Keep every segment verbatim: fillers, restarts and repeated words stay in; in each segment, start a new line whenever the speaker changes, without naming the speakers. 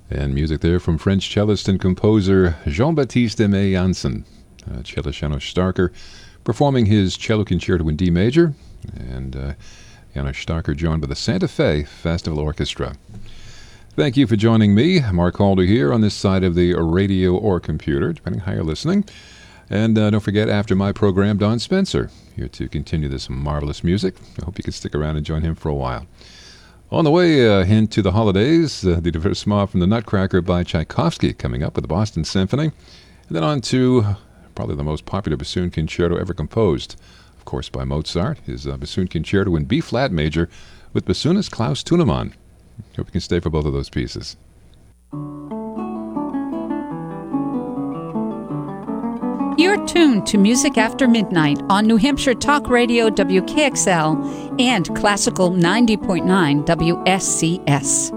And music there from French cellist and composer Jean-Baptiste Aimé Janssen, uh, cellist Janos Starker, performing his cello concerto in D major, and uh, Janos Starker joined by the Santa Fe Festival Orchestra. Thank you for joining me. Mark Halder here on this side of the radio or computer, depending how you're listening. And uh, don't forget, after my program, Don Spencer, here to continue this marvelous music. I hope you can stick around and join him for a while. On the way uh, into the holidays, uh, the Divertissement from the Nutcracker by Tchaikovsky coming up with the Boston Symphony. And then on to probably the most popular bassoon concerto ever composed, of course, by Mozart, his uh, bassoon concerto in B-flat major with bassoonist Klaus Tunemann. Hope you can stay for both of those pieces.
You're tuned to Music After Midnight on New Hampshire Talk Radio W K X L and Classical ninety point nine W S C S.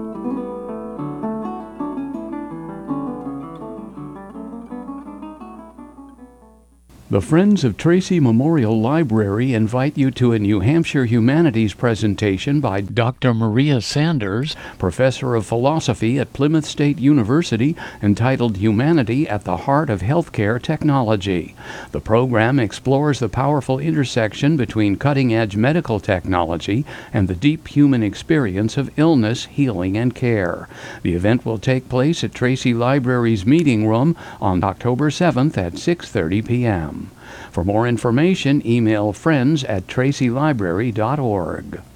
The Friends of Tracy Memorial Library invite you to a New Hampshire Humanities presentation by Doctor Maria Sanders, Professor of Philosophy at Plymouth State University, entitled Humanity at the Heart of Healthcare Technology. The program explores the powerful intersection between cutting-edge medical technology and the deep human experience of illness, healing, and care. The event will take place at Tracy Library's meeting room on October seventh at six thirty p.m. For more information, email friends at tracy library dot org.